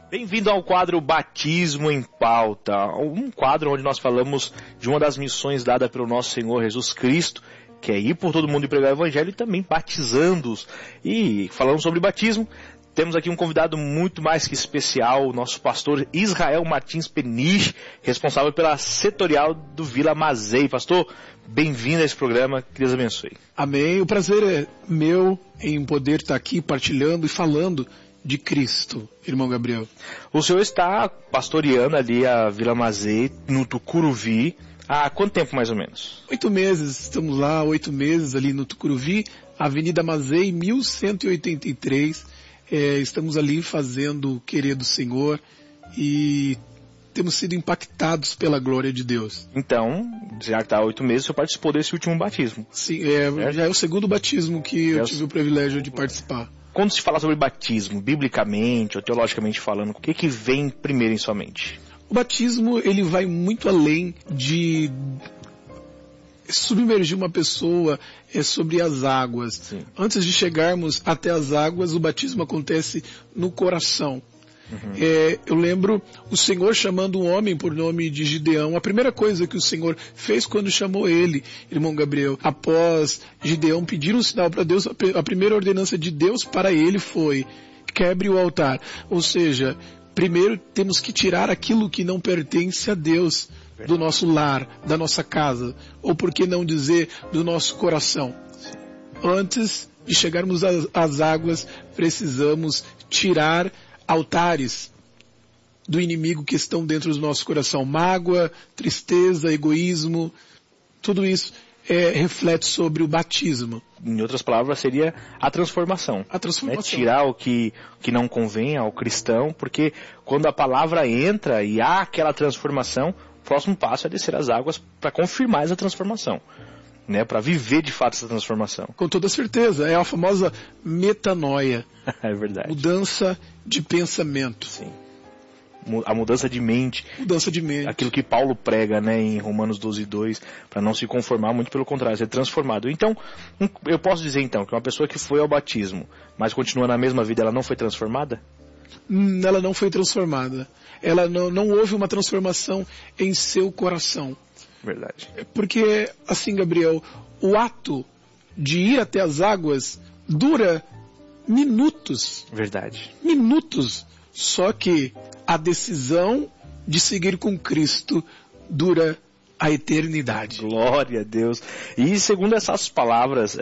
Bem-vindo ao quadro Batismo em Pauta, um quadro onde nós falamos de uma das missões dadas pelo nosso Senhor Jesus Cristo, que é ir por todo mundo e pregar o Evangelho e também batizando-os. E falando sobre batismo, temos aqui um convidado muito mais que especial, o nosso pastor Israel Martins Peniche, responsável pela setorial do Vila Mazei. Pastor, bem-vindo a esse programa, que Deus abençoe. Amém, o prazer é meu em poder estar aqui partilhando e falando de Cristo, irmão Gabriel. O senhor está pastoreando ali a Vila Mazei, no Tucuruvi, há quanto tempo mais ou menos? 8 meses, estamos lá, 8 meses ali no Tucuruvi, Avenida Mazei, 1183. Estamos ali fazendo o querer do Senhor e temos sido impactados pela glória de Deus. Então, já que está há 8 meses, o senhor participou desse último batismo. Sim, já é o segundo batismo que eu tive o privilégio de participar. Quando se fala sobre batismo, biblicamente ou teologicamente falando, o que vem primeiro em sua mente? O batismo, ele vai muito além de submergir uma pessoa sobre as águas. Sim. Antes de chegarmos até as águas, o batismo acontece no coração. Eu lembro o Senhor chamando um homem por nome de Gideão. A primeira coisa que o Senhor fez quando chamou ele, irmão Gabriel, após Gideão pedir um sinal para Deus, a primeira ordenança de Deus para ele foi: quebre o altar. Ou seja, primeiro temos que tirar aquilo que não pertence a Deus do nosso lar, da nossa casa, ou por que não dizer, do nosso coração. Antes de chegarmos às águas, precisamos tirar altares do inimigo que estão dentro do nosso coração. Mágoa, tristeza, egoísmo, tudo isso reflete sobre o batismo. Em outras palavras, seria a transformação. A transformação. Tirar o que não convém ao cristão, porque quando a palavra entra e há aquela transformação, o próximo passo é descer as águas para confirmar essa transformação. Para viver de fato essa transformação. Com toda certeza, é a famosa metanoia. É verdade. Mudança de pensamento. Sim. A mudança de mente. Mudança de mente. Aquilo que Paulo prega, em Romanos 12:2, para não se conformar, muito pelo contrário, ser transformado. Então, eu posso dizer então que uma pessoa que foi ao batismo, mas continua na mesma vida, ela não foi transformada? Ela não foi transformada. Ela não houve uma transformação em seu coração. Verdade. Porque, assim, Gabriel, o ato de ir até as águas dura minutos. Verdade. Minutos. Só que a decisão de seguir com Cristo dura a eternidade. Glória a Deus. E segundo essas palavras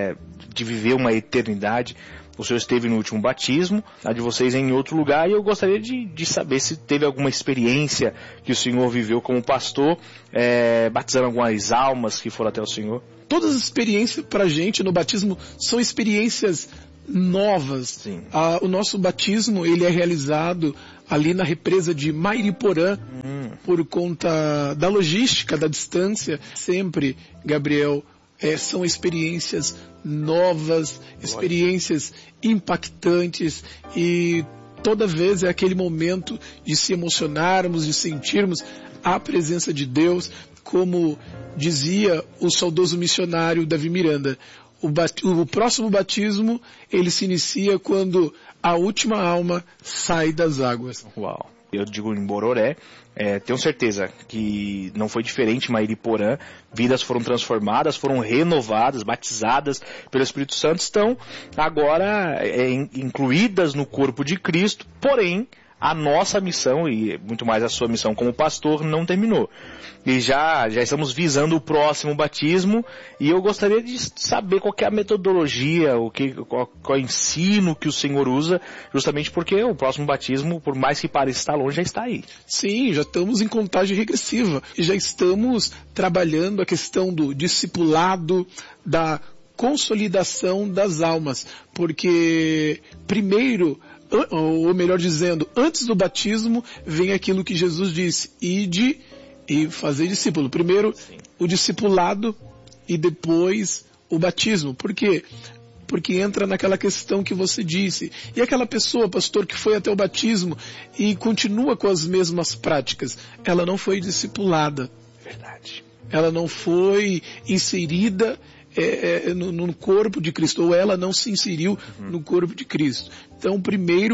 de viver uma eternidade, o senhor esteve no último batismo, a de vocês em outro lugar, e eu gostaria de saber se teve alguma experiência que o senhor viveu como pastor, batizando algumas almas que foram até o senhor. Todas as experiências para a gente no batismo são experiências novas. Sim. O nosso batismo, ele é realizado ali na represa de Mairiporã, por conta da logística, da distância. Sempre, Gabriel, são experiências novas, experiências impactantes, e toda vez é aquele momento de se emocionarmos, de sentirmos a presença de Deus, como dizia o saudoso missionário Davi Miranda. O próximo batismo, ele se inicia quando a última alma sai das águas. Uau! Eu digo em Bororé, tenho certeza que não foi diferente em Mairiporã. Vidas foram transformadas, foram renovadas, batizadas pelo Espírito Santo, estão agora incluídas no corpo de Cristo, porém a nossa missão, e muito mais a sua missão como pastor, não terminou. E já estamos visando o próximo batismo, e eu gostaria de saber qual que é a metodologia, qual é o ensino que o Senhor usa, justamente porque o próximo batismo, por mais que pareça estar longe, já está aí. Sim, já estamos em contagem regressiva, e já estamos trabalhando a questão do discipulado, da consolidação das almas, porque primeiro, ou melhor dizendo, antes do batismo, vem aquilo que Jesus disse: ide e fazer discípulo. Primeiro, o discipulado e depois o batismo. Por quê? Porque entra naquela questão que você disse. E aquela pessoa, pastor, que foi até o batismo e continua com as mesmas práticas, ela não foi discipulada. Verdade. Ela não foi inserida no corpo de Cristo, ou ela não se inseriu no corpo de Cristo. Então, primeiro,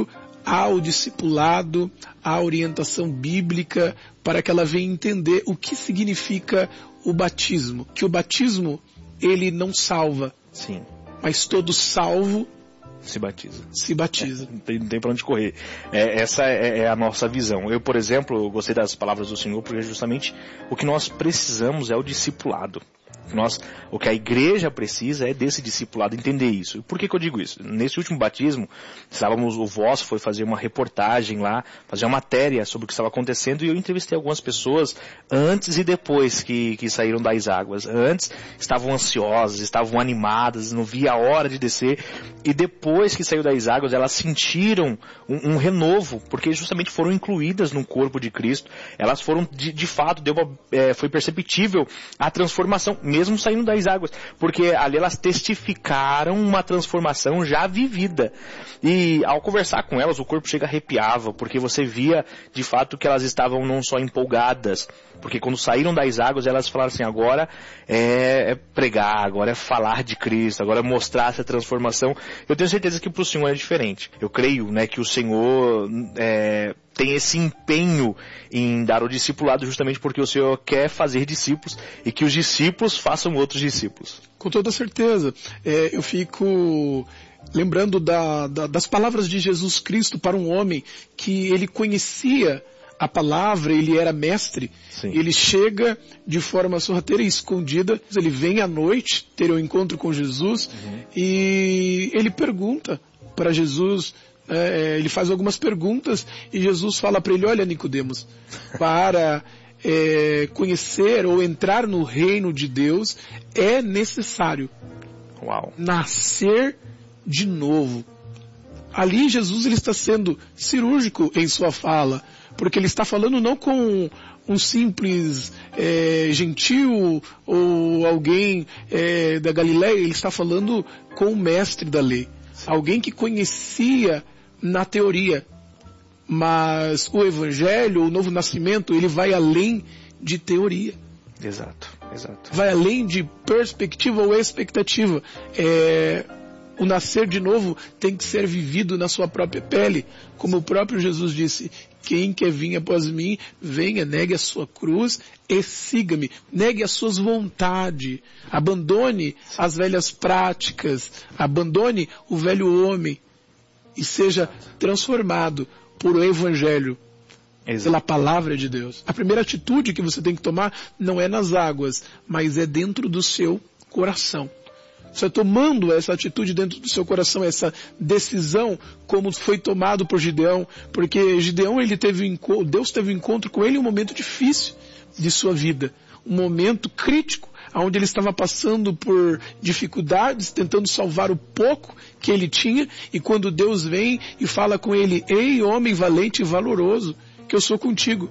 há o discipulado, há a orientação bíblica para que ela venha entender o que significa o batismo. Que o batismo, ele não salva. Sim. Mas todo salvo se batiza. Não tem para onde correr. Essa é a nossa visão. Eu, por exemplo, eu gostei das palavras do Senhor, porque justamente o que nós precisamos é o discipulado. O que a igreja precisa é desse discipulado, entender isso. E por que eu digo isso? Nesse último batismo, o Voz foi fazer uma reportagem lá, fazer uma matéria sobre o que estava acontecendo, e eu entrevistei algumas pessoas antes e depois que saíram das águas. Antes estavam ansiosas, estavam animadas, não via a hora de descer, e depois que saiu das águas, elas sentiram um renovo, porque justamente foram incluídas no corpo de Cristo. Elas foram, de fato, foi perceptível a transformação, mesmo saindo das águas, porque ali elas testificaram uma transformação já vivida. E ao conversar com elas, o corpo chega arrepiava, porque você via de fato que elas estavam não só empolgadas, porque quando saíram das águas elas falaram assim, agora é pregar, agora é falar de Cristo, agora é mostrar essa transformação. Eu tenho certeza que para o Senhor é diferente. Eu creio, que o Senhor tem esse empenho em dar o discipulado justamente porque o Senhor quer fazer discípulos e que os discípulos façam outros discípulos. Com toda certeza. Eu fico lembrando das palavras de Jesus Cristo para um homem que ele conhecia a palavra, ele era mestre. Sim. Ele chega de forma sorrateira e escondida, ele vem à noite ter um encontro com Jesus, e ele pergunta para Jesus, ele faz algumas perguntas e Jesus fala para ele, olha Nicodemos, para conhecer ou entrar no reino de Deus é necessário nascer de novo. Ali Jesus ele está sendo cirúrgico em sua fala, porque ele está falando não com um simples gentil ou alguém da Galileia, ele está falando com o mestre da lei, alguém que conhecia na teoria, mas o evangelho, o novo nascimento, ele vai além de teoria. Exato. Vai além de perspectiva ou expectativa. O nascer de novo tem que ser vivido na sua própria pele, como o próprio Jesus disse, quem quer vir após mim, venha, negue a sua cruz e siga-me. Negue as suas vontades, abandone as velhas práticas, abandone o velho homem e seja transformado por o Evangelho, pela palavra de Deus. A primeira atitude que você tem que tomar não é nas águas, mas é dentro do seu coração. Você tomando essa atitude dentro do seu coração, essa decisão, como foi tomado por Gideão, porque Gideão, Deus teve um encontro com ele em um momento difícil de sua vida, um momento crítico, onde ele estava passando por dificuldades, tentando salvar o pouco que ele tinha, e quando Deus vem e fala com ele, ei homem valente e valoroso, que eu sou contigo.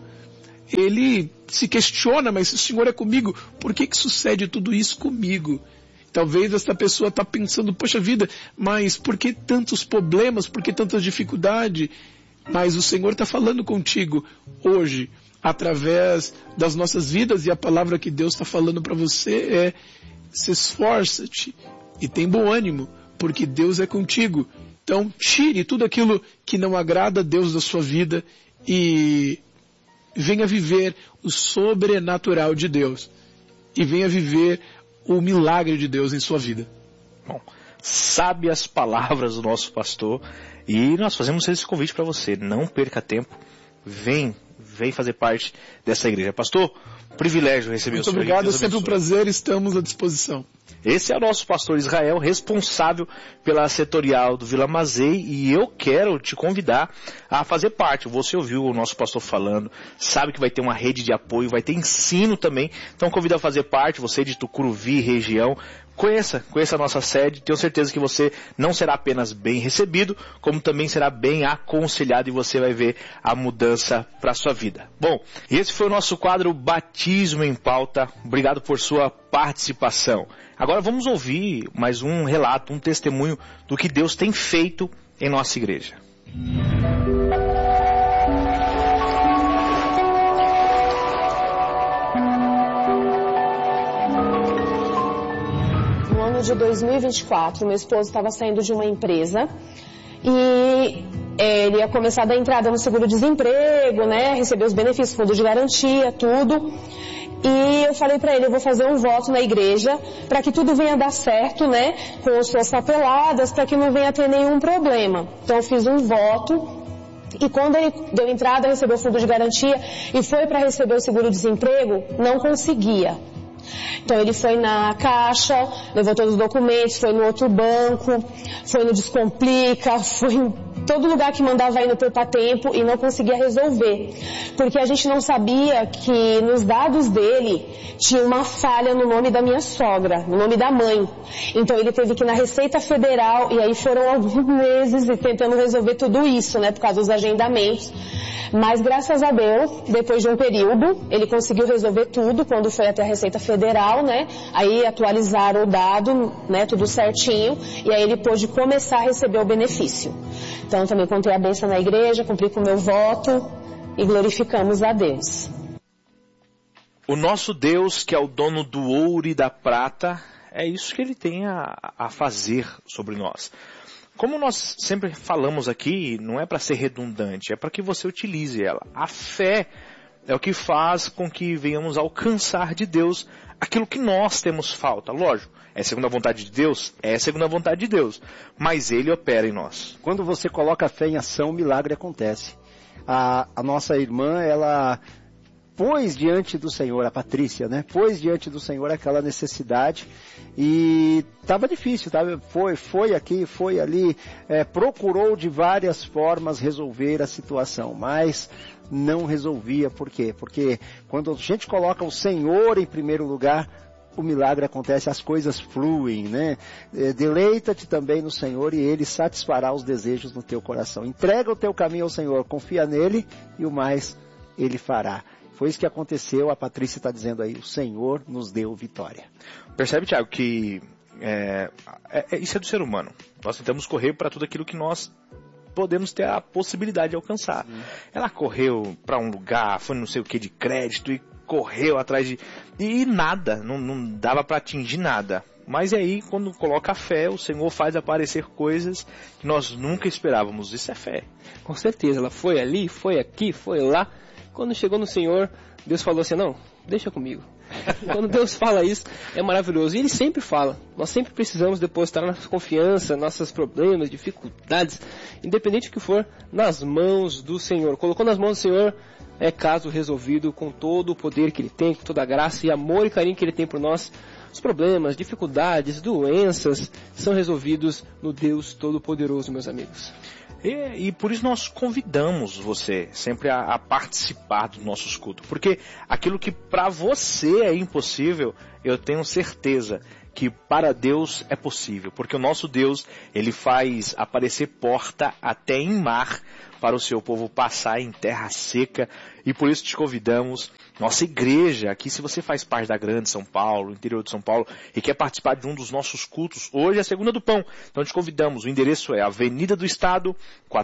Ele se questiona, mas se o Senhor é comigo, por que sucede tudo isso comigo? Talvez esta pessoa está pensando, poxa vida, mas por que tantos problemas, por que tanta dificuldade? Mas o Senhor está falando contigo hoje, através das nossas vidas, e a palavra que Deus está falando para você é, se esforça-te e tem bom ânimo, porque Deus é contigo. Então tire tudo aquilo que não agrada a Deus da sua vida e venha viver o sobrenatural de Deus. E venha viver o milagre de Deus em sua vida. Bom, sabe as palavras do nosso pastor, e nós fazemos esse convite para você, não perca tempo, vem fazer parte dessa igreja. Pastor, privilégio receber o senhor. Muito obrigado, é sempre um prazer, estamos à disposição. Esse é o nosso pastor Israel, responsável pela setorial do Vila Mazei, e eu quero te convidar a fazer parte. Você ouviu o nosso pastor falando, sabe que vai ter uma rede de apoio, vai ter ensino também, então convido a fazer parte, você de Tucuruvi, região, conheça a nossa sede, tenho certeza que você não será apenas bem recebido, como também será bem aconselhado, e você vai ver a mudança para a sua vida. Bom, esse foi o nosso quadro Batismo em Pauta, obrigado por sua participação. Agora vamos ouvir mais um relato, um testemunho do que Deus tem feito em nossa igreja. No ano de 2024, meu esposo estava saindo de uma empresa e ele ia começar a dar entrada no seguro-desemprego, né, receber os benefícios, fundo de garantia, tudo. E eu falei pra ele, eu vou fazer um voto na igreja para que tudo venha dar certo, né, com as suas papeladas, para que não venha ter nenhum problema. Então eu fiz um voto. E quando ele deu entrada, recebeu o fundo de garantia e foi para receber o seguro-desemprego, não conseguia. Então ele foi na caixa, levou todos os documentos, foi no outro banco, foi no Descomplica, foi em todo lugar que mandava ir no Poupa Tempo e não conseguia resolver. Porque a gente não sabia que nos dados dele tinha uma falha no nome da minha sogra, no nome da mãe. Então ele teve que ir na Receita Federal e aí foram alguns meses tentando resolver tudo isso, né, por causa dos agendamentos. Mas graças a Deus, depois de um período, ele conseguiu resolver tudo quando foi até a Receita Federal, né? Aí atualizaram o dado, né? Tudo certinho. E aí ele pôde começar a receber o benefício. Então também contei a bênção na igreja, cumpri com o meu voto e glorificamos a Deus. O nosso Deus, que é o dono do ouro e da prata, é isso que ele tem a fazer sobre nós. Como nós sempre falamos aqui, não é para ser redundante, é para que você utilize ela. A fé é o que faz com que venhamos alcançar de Deus aquilo que nós temos falta. Lógico, é segundo a vontade de Deus? É segundo a vontade de Deus. Mas Ele opera em nós. Quando você coloca a fé em ação, o milagre acontece. A nossa irmã, ela pôs diante do Senhor, a Patrícia, né? Pôs diante do Senhor aquela necessidade e estava difícil, tá? Foi aqui, foi ali, procurou de várias formas resolver a situação, mas não resolvia. Por quê? Porque quando a gente coloca o Senhor em primeiro lugar, o milagre acontece, as coisas fluem, né? Deleita-te também no Senhor e Ele satisfará os desejos no teu coração. Entrega o teu caminho ao Senhor, confia nele e o mais Ele fará. Foi isso que aconteceu, a Patrícia está dizendo aí, o Senhor nos deu vitória. Percebe, Tiago, que isso é do ser humano. Nós tentamos correr para tudo aquilo que nós podemos ter a possibilidade de alcançar. Ela correu para um lugar, foi não sei o que de crédito e correu atrás de... E nada, não dava para atingir nada. Mas aí, quando coloca a fé, o Senhor faz aparecer coisas que nós nunca esperávamos. Isso é fé. Com certeza, ela foi ali, foi aqui, foi lá. Quando chegou no Senhor, Deus falou assim, não, deixa comigo. Quando Deus fala isso, é maravilhoso. E Ele sempre fala. Nós sempre precisamos depositar nossa confiança, nossos problemas, dificuldades, independente do que for, nas mãos do Senhor. Colocou nas mãos do Senhor, é caso resolvido com todo o poder que Ele tem, com toda a graça e amor e carinho que Ele tem por nós. Os problemas, dificuldades, doenças são resolvidos no Deus Todo-Poderoso, meus amigos. E por isso nós convidamos você sempre a participar dos nossos cultos. Porque aquilo que para você é impossível, eu tenho certeza que para Deus é possível. Porque o nosso Deus, Ele faz aparecer porta até em mar para o seu povo passar em terra seca. E por isso te convidamos, nossa igreja, aqui se você faz parte da Grande São Paulo, interior de São Paulo, e quer participar de um dos nossos cultos, hoje é a Segunda do Pão. Então te convidamos, o endereço é Avenida do Estado,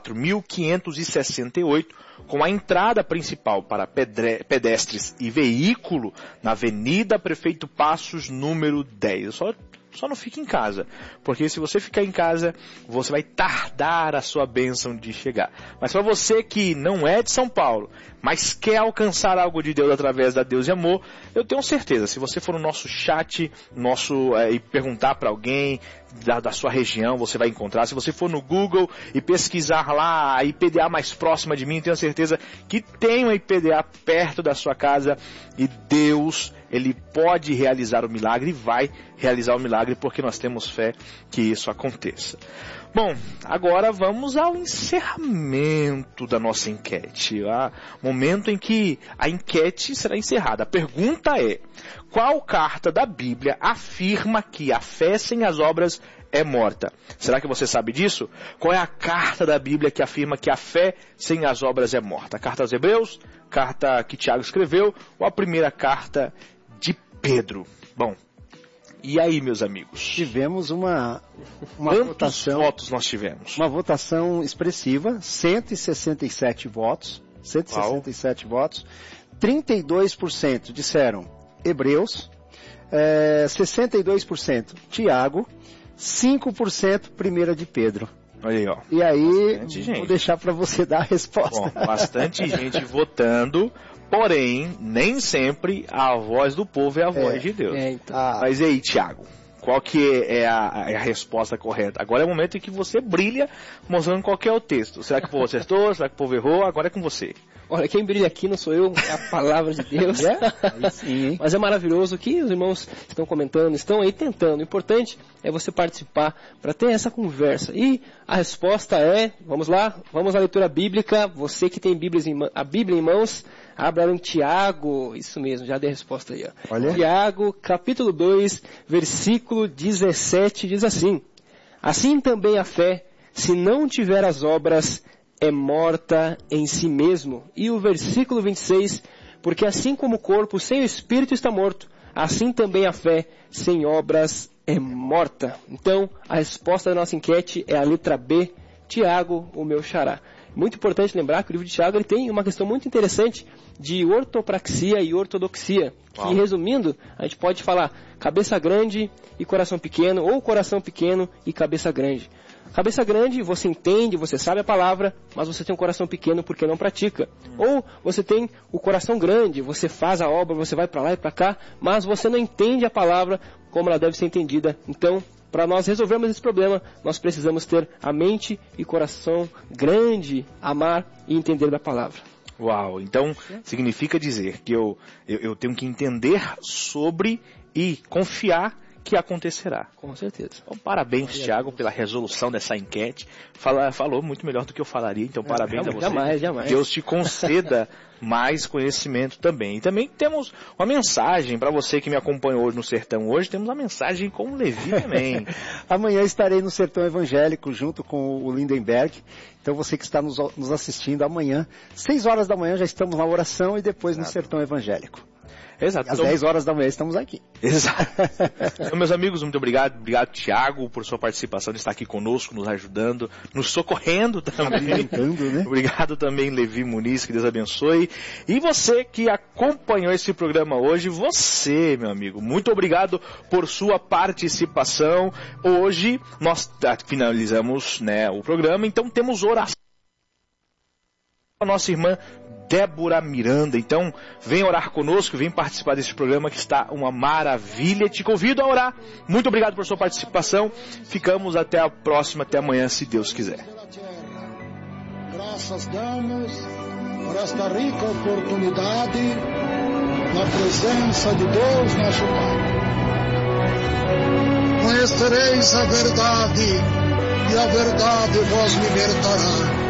4568, com a entrada principal para pedestres e veículo na Avenida Prefeito Passos, número 10. Só não fique em casa, porque se você ficar em casa, você vai tardar a sua bênção de chegar. Mas para você que não é de São Paulo, mas quer alcançar algo de Deus através da Deus e Amor, eu tenho certeza, se você for no nosso chat, e perguntar para alguém da sua região, você vai encontrar. Se você for no Google e pesquisar lá a IPDA mais próxima de mim, tenho certeza que tem uma IPDA perto da sua casa e Deus, Ele pode realizar o milagre e vai realizar o milagre porque nós temos fé que isso aconteça. Bom, agora vamos ao encerramento da nossa enquete. Momento em que a enquete será encerrada. A pergunta é: qual carta da Bíblia afirma que a fé sem as obras é morta? Será que você sabe disso? Qual é a carta da Bíblia que afirma que a fé sem as obras é morta? A carta aos Hebreus, carta que Tiago escreveu ou a primeira carta de Pedro? Bom, e aí, meus amigos? Tivemos uma votação. Quantos votos nós tivemos? Uma votação expressiva, 167 votos. 167 votos. 32% disseram Hebreus, 62% Tiago, 5% primeira de Pedro. Olha aí, ó. E aí, Bastante gente. vou deixar para você dar a resposta. Bom, bastante gente votando, porém, nem sempre a voz do povo é a voz de Deus. Então. Mas e aí, Thiago? Qual que é a resposta correta? Agora é o momento em que você brilha mostrando qual que é o texto. Será que o povo acertou? Será que o povo errou? Agora é com você. Olha, quem brilha aqui não sou eu, é a palavra de Deus. Aí sim, hein? Mas é maravilhoso que os irmãos estão comentando, estão aí tentando. O importante é você participar para ter essa conversa. E a resposta é, vamos lá, vamos à leitura bíblica. Você que tem a Bíblia em mãos, abra em Tiago. Isso mesmo, já dei a resposta aí. Ó. Olha. Tiago, capítulo 2, versículo 17, diz assim: assim também a fé, se não tiver as obras, é morta em si mesmo. E o versículo 26, porque assim como o corpo sem o espírito está morto, assim também a fé sem obras é morta. Então, a resposta da nossa enquete é a letra B, Tiago, o meu xará. Muito importante lembrar que o livro de Tiago ele tem uma questão muito interessante de ortopraxia e ortodoxia. Que, resumindo, a gente pode falar cabeça grande e coração pequeno, ou coração pequeno e cabeça grande. Cabeça grande, você entende, você sabe a palavra, mas você tem um coração pequeno porque não pratica. Ou você tem o coração grande, você faz a obra, você vai para lá e para cá, mas você não entende a palavra como ela deve ser entendida. Então, para nós resolvermos esse problema, nós precisamos ter a mente e coração grande, amar e entender da palavra. Uau, então significa dizer que eu tenho que entender sobre e confiar que acontecerá. Com certeza. Então, parabéns, Thiago, pela resolução dessa enquete. Falou muito melhor do que eu falaria, então parabéns a você. Jamais. Deus te conceda mais conhecimento também. E também temos uma mensagem para você que me acompanhou hoje no Sertão. Hoje temos uma mensagem com o Levi também. Amanhã estarei no Sertão Evangélico junto com o Lindenberg. Então você que está nos assistindo amanhã, 6 horas da manhã já estamos na oração e depois no Sertão Evangélico. Exato. Às 10 horas da manhã estamos aqui. Exato. Então, meus amigos, muito obrigado. Obrigado, Thiago, por sua participação, de estar aqui conosco, nos ajudando, nos socorrendo também. Né? Obrigado também, Levi Muniz, que Deus abençoe. E você que acompanhou esse programa hoje, você, meu amigo, muito obrigado por sua participação. Hoje nós finalizamos, né, o programa, então temos oração a nossa irmã Débora Miranda. Então, vem orar conosco, vem participar desse programa que está uma maravilha. Te convido a orar. Muito obrigado por sua participação. Ficamos até a próxima, até amanhã, se Deus quiser. Graças damos por esta rica oportunidade na presença de Deus, nosso Pai. Conhecereis a verdade e a verdade vos libertará.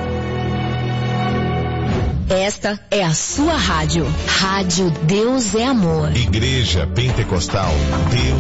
Esta é a sua rádio. Rádio Deus é Amor. Igreja Pentecostal Deus